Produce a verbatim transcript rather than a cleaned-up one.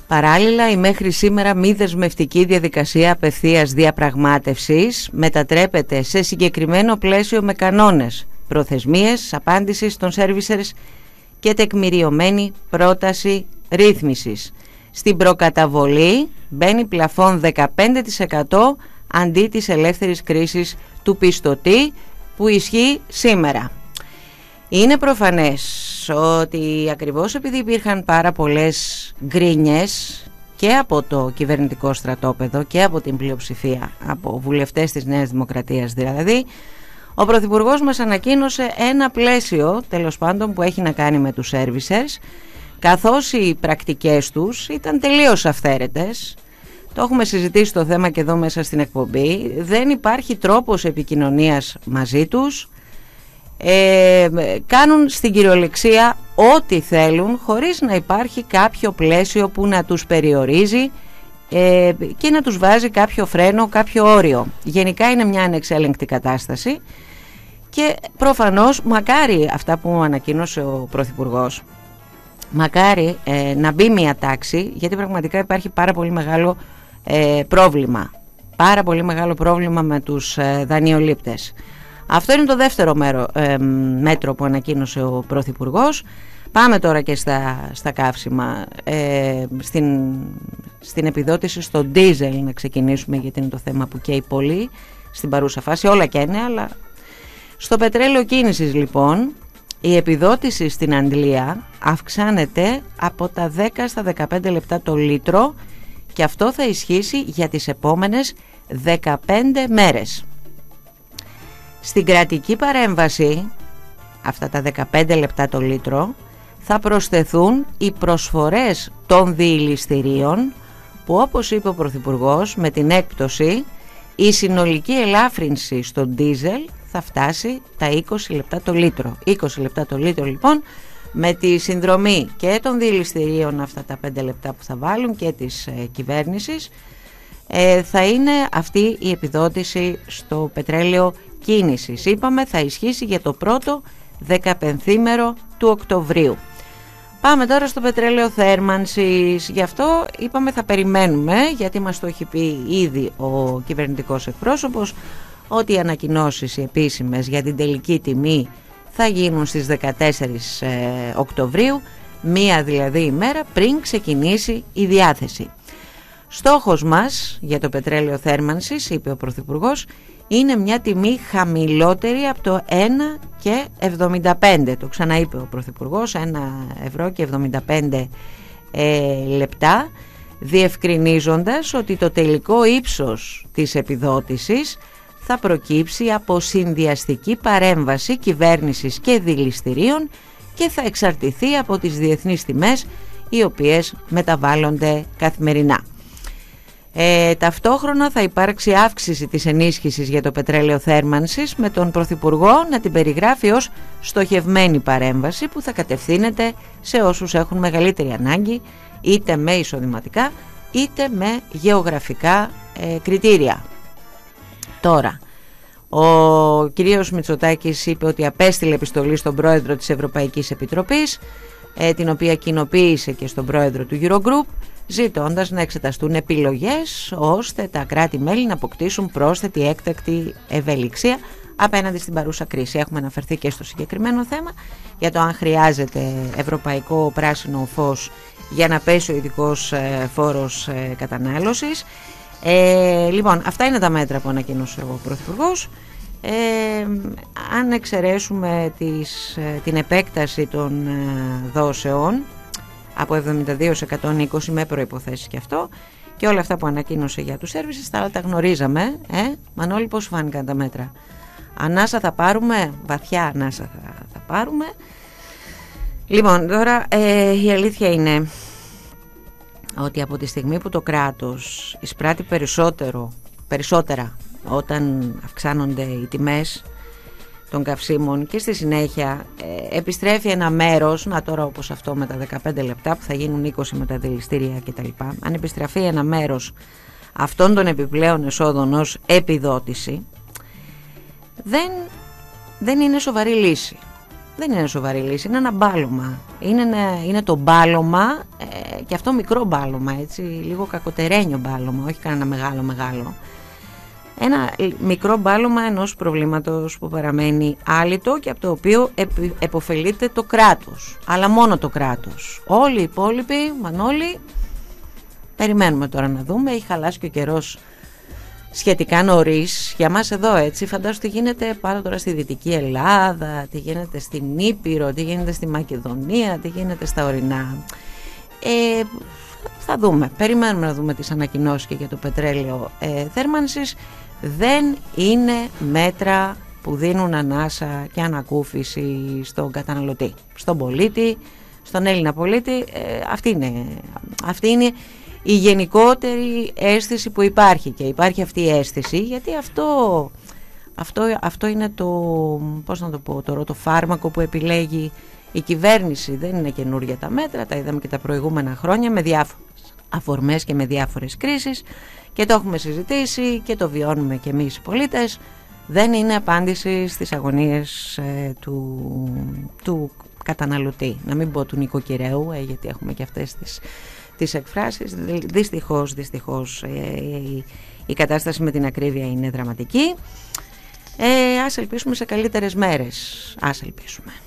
Παράλληλα, η μέχρι σήμερα μη δεσμευτική διαδικασία απευθείας διαπραγμάτευσης μετατρέπεται σε συγκεκριμένο πλαίσιο με κανόνες, προθεσμίες απάντησης των servicers και τεκμηριωμένη πρόταση ρύθμισης. Στην προκαταβολή μπαίνει πλαφόν δεκαπέντε τοις εκατό αντί της ελεύθερης κρίσης του πιστωτή που ισχύει σήμερα. Είναι προφανές ότι ακριβώς επειδή υπήρχαν πάρα πολλές γκρίνιες και από το κυβερνητικό στρατόπεδο και από την πλειοψηφία, από βουλευτές της Νέας Δημοκρατίας δηλαδή, ο Πρωθυπουργός μας ανακοίνωσε ένα πλαίσιο, τέλος πάντων, που έχει να κάνει με τους servicers, καθώς οι πρακτικές τους ήταν τελείως αυθαίρετες. Το έχουμε συζητήσει το θέμα και εδώ μέσα στην εκπομπή. Δεν υπάρχει τρόπος επικοινωνίας μαζί τους. Ε, κάνουν στην κυριολεξία ό,τι θέλουν χωρίς να υπάρχει κάποιο πλαίσιο που να τους περιορίζει ε, και να τους βάζει κάποιο φρένο, κάποιο όριο. Γενικά είναι μια ανεξέλεγκτη κατάσταση και προφανώς μακάρι αυτά που ανακοίνωσε ο Πρωθυπουργός, μακάρι ε, να μπει μια τάξη, γιατί πραγματικά υπάρχει πάρα πολύ μεγάλο ε, πρόβλημα πάρα πολύ μεγάλο πρόβλημα με τους ε, δανειολήπτες. Αυτό είναι το δεύτερο μέρο, ε, μέτρο που ανακοίνωσε ο Πρωθυπουργός. Πάμε τώρα και στα, στα καύσιμα, ε, στην, στην επιδότηση στο ντίζελ να ξεκινήσουμε, γιατί είναι το θέμα που καίει πολύ στην παρούσα φάση, όλα καίνε, αλλά στο πετρέλαιο κίνησης λοιπόν η επιδότηση στην Αγγλία αυξάνεται από τα δέκα στα δεκαπέντε λεπτά το λίτρο και αυτό θα ισχύσει για τις επόμενες δεκαπέντε μέρες. Στην κρατική παρέμβαση, αυτά τα δεκαπέντε λεπτά το λίτρο, θα προσθεθούν οι προσφορές των διηληστηρίων που, όπως είπε ο Πρωθυπουργός, με την έκπτωση η συνολική ελάφρυνση στο ντίζελ θα φτάσει τα είκοσι λεπτά το λίτρο. είκοσι λεπτά το λίτρο λοιπόν, με τη συνδρομή και των διηληστηρίων, αυτά τα πέντε λεπτά που θα βάλουν, και της ε, κυβέρνησης, ε, θα είναι αυτή η επιδότηση στο πετρέλαιο κίνησης. Είπαμε θα ισχύσει για το πρώτο δεκαπενθήμερο του Οκτωβρίου. Πάμε τώρα στο πετρέλαιο θέρμανσης. Γι' αυτό είπαμε θα περιμένουμε, γιατί μας το έχει πει ήδη ο κυβερνητικός εκπρόσωπος, ότι οι ανακοινώσεις οι επίσημες για την τελική τιμή θα γίνουν στις δεκατέσσερις Οκτωβρίου, μία δηλαδή ημέρα πριν ξεκινήσει η διάθεση. Στόχος μας για το πετρέλαιο θέρμανσης, είπε ο Πρωθυπουργός, είναι μια τιμή χαμηλότερη από το ένα και εβδομήντα πέντε. Το ξαναείπε ο Πρωθυπουργός, ένα ευρώ και εβδομήντα πέντε ε, λεπτά, διευκρινίζοντας ότι το τελικό ύψος της επιδότησης θα προκύψει από συνδυαστική παρέμβαση κυβέρνησης και δηληστηρίων και θα εξαρτηθεί από τις διεθνείς τιμές, οι οποίες μεταβάλλονται καθημερινά. Ε, ταυτόχρονα θα υπάρξει αύξηση της ενίσχυσης για το πετρέλαιο θέρμανσης, με τον Πρωθυπουργό να την περιγράφει ως στοχευμένη παρέμβαση που θα κατευθύνεται σε όσους έχουν μεγαλύτερη ανάγκη, είτε με εισοδηματικά είτε με γεωγραφικά ε, κριτήρια. Τώρα, ο κυρίος Μητσοτάκης είπε ότι απέστειλε επιστολή στον πρόεδρο της Ευρωπαϊκής Επιτροπής, ε, την οποία κοινοποίησε και στον πρόεδρο του Eurogroup, ζητώντας να εξεταστούν επιλογές ώστε τα κράτη-μέλη να αποκτήσουν πρόσθετη έκτακτη ευελιξία απέναντι στην παρούσα κρίση. Έχουμε αναφερθεί και στο συγκεκριμένο θέμα για το αν χρειάζεται ευρωπαϊκό πράσινο φως για να πέσει ο ειδικός φόρος κατανάλωσης. Ε, λοιπόν, αυτά είναι τα μέτρα που ανακοίνωσε ο Πρωθυπουργός. Ε, αν εξαιρέσουμε τις, την επέκταση των δόσεων από εβδομήντα δύο σε εκατόν είκοσι με προϋποθέσεις και αυτό, και όλα αυτά που ανακοίνωσε για τους services, τα άλλα τα γνωρίζαμε. ε? Μανώλη, πώς φάνηκαν τα μέτρα? Ανάσα θα πάρουμε, βαθιά ανάσα θα, θα πάρουμε. Λοιπόν, τώρα ε, η αλήθεια είναι ότι από τη στιγμή που το κράτος εισπράττει περισσότερο, περισσότερα όταν αυξάνονται οι τιμές των καυσίμων και στη συνέχεια ε, επιστρέφει ένα μέρος, να τώρα όπως αυτό με τα δεκαπέντε λεπτά που θα γίνουν είκοσι με τα δηληστήρια κτλ. Αν επιστραφεί ένα μέρος αυτών των επιπλέον εσόδων ως επιδότηση, δεν, δεν είναι σοβαρή λύση. Δεν είναι σοβαρή λύση, είναι ένα μπάλωμα. Είναι, είναι το μπάλωμα ε, και αυτό μικρό μπάλωμα, έτσι, λίγο κακοτερένιο μπάλωμα, όχι κανένα μεγάλο μεγάλο. Ένα μικρό μπάλωμα ενός προβλήματος που παραμένει άλυτο και από το οποίο επωφελείται το κράτος, αλλά μόνο το κράτος. Όλοι οι υπόλοιποι, Μανώλη, περιμένουμε τώρα να δούμε, έχει χαλάσει και ο καιρός σχετικά νωρίς για μας εδώ, έτσι. Φαντάσου τι γίνεται πάρα τώρα στη Δυτική Ελλάδα, τι γίνεται στην Ήπειρο, τι γίνεται στη Μακεδονία, τι γίνεται στα ορεινά. Ε, θα δούμε, περιμένουμε να δούμε τις ανακοινώσεις και για το πετρέλαιο ε, θέρμανσης. Δεν είναι μέτρα που δίνουν ανάσα και ανακούφιση στον καταναλωτή, στον πολίτη, στον Έλληνα πολίτη. Ε, αυτή είναι, αυτή είναι η γενικότερη αίσθηση που υπάρχει, και υπάρχει αυτή η αίσθηση γιατί αυτό, αυτό, αυτό είναι το, πώς να το πω τώρα, το φάρμακο που επιλέγει η κυβέρνηση. Δεν είναι καινούργια τα μέτρα, τα είδαμε και τα προηγούμενα χρόνια με διάφορες αφορμές και με διάφορες κρίσεις και το έχουμε συζητήσει και το βιώνουμε και εμείς οι πολίτες. Δεν είναι απάντηση στις αγωνίες ε, του, του καταναλωτή, να μην πω του νοικοκυραίου, ε, γιατί έχουμε και αυτές τις τις εκφράσεις. Δυστυχώς, δυστυχώς ε, η, η κατάσταση με την ακρίβεια είναι δραματική. Ε, ας ελπίσουμε σε καλύτερες μέρες. Ας ελπίσουμε.